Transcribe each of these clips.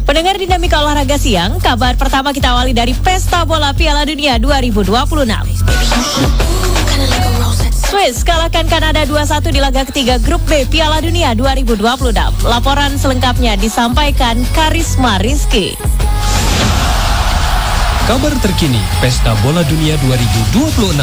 Pendengar Dinamika Olahraga Siang, kabar pertama kita awali dari Pesta Bola Piala Dunia 2026. Swiss kalahkan Kanada 2-1 di laga ketiga Grup B Piala Dunia 2026. Laporan selengkapnya disampaikan Karisma Rizky. Kabar terkini Pesta Bola Dunia 2026.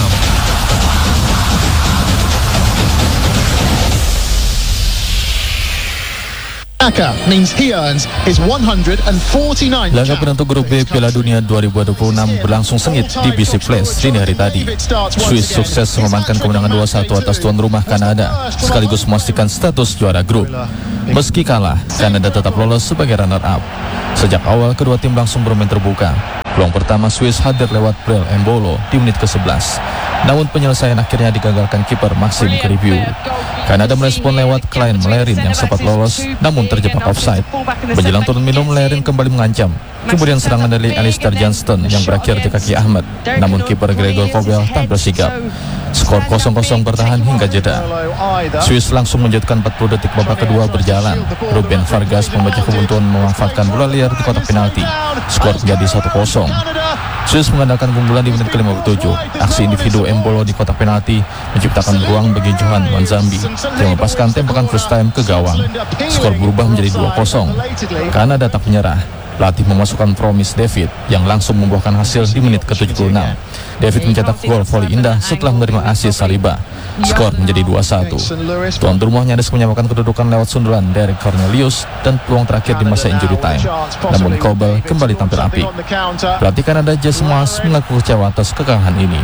Means he earns his 149. Laga penentu Grup B Piala Dunia 2026 berlangsung sengit di BC Place dini hari tadi. Swiss sukses mengamankan kemenangan 2-1 atas tuan rumah Kanada, sekaligus memastikan status juara grup. Meski kalah, Kanada tetap lolos sebagai runner-up. Sejak awal, kedua tim langsung bermain terbuka. Peluang pertama Swiss hadir lewat Brel Embolo di menit ke-11. Namun penyelesaian akhirnya digagalkan kiper Maxim Kriviu. Kanada merespon lewat Klein Melerin yang sempat lolos, namun terjebak offside. Menjelang turun minum, Melerin kembali mengancam. Kemudian serangan dari Alistair Johnston yang berakhir di kaki Ahmed, namun kiper Gregor Kobel tampil sigap. Skor 0-0 bertahan hingga jeda. Swiss langsung menjadikan 40 detik babak kedua berjalan. Ruben Vargas membaca kebuntuan memanfaatkan bola liar di kotak penalti. Skor menjadi 1-0. Swiss mengandalkan keunggulan di menit ke-57. Aksi individu Embolo di kotak penalti menciptakan ruang bagi Johan Wanzambi yang melepaskan tembakan first time ke gawang. Skor berubah menjadi 2-0. Kanada tak menyerah. Pelatih memasukkan Promise David yang langsung membuahkan hasil di menit ke-76. David mencetak gol voli indah setelah menerima asis Saliba. Skor menjadi 2-1. Tuan rumah nyaris menyamakan kedudukan lewat sundulan dari Cornelius dan peluang terakhir di masa injury time. Namun Kobel kembali tampil apik. Pelatih Kanada Jesse Marsh mengaku kecewa atas kekalahan ini.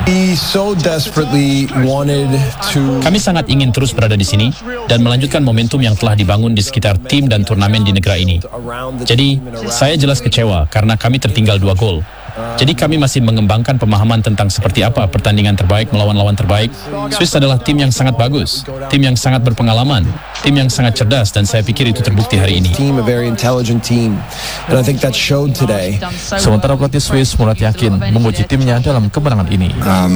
Kami sangat ingin terus berada di sini dan melanjutkan momentum yang telah dibangun di sekitar tim dan turnamen di negara ini. Jadi, saya jelas kecewa karena kami tertinggal 2 gol. Jadi kami masih mengembangkan pemahaman tentang seperti apa pertandingan terbaik melawan lawan terbaik. Swiss adalah tim yang sangat bagus, tim yang sangat berpengalaman, tim yang sangat cerdas, dan saya pikir itu terbukti hari ini. Sementara pelatih Swiss Murat yakin menguji timnya dalam kemenangan ini.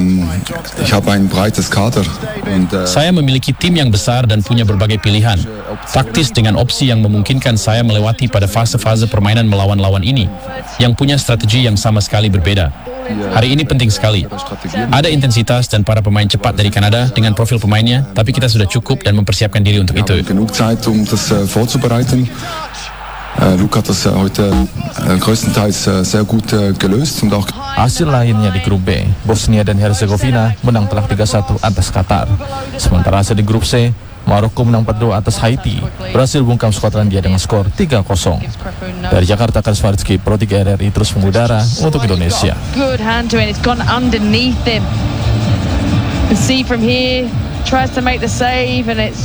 Saya memiliki tim yang besar dan punya berbagai pilihan taktis dengan opsi yang memungkinkan saya melewati pada fase-fase permainan melawan lawan ini yang punya strategi yang sama sekali berbeda. Hari ini penting sekali. Ada intensitas dan para pemain cepat dari Kanada dengan profil pemainnya, tapi kita sudah cukup dan mempersiapkan diri untuk itu. Luka hat das heute größtenteils sehr gut gelöst und auch Hasil lainnya di Grup B, Bosnia dan Herzegovina menang telak 3-1 atas Qatar. Sementara hasil di Grup C, Maroko menang 4-2 atas Haiti, berhasil bungkam Skotlandia dengan skor 3-0. Dari Jakarta, Karisma Rizky, Pro 3 RRI terus mengudara untuk Indonesia. Good hand to it, it's gone underneath him. You can see from here, tries to make the save and it's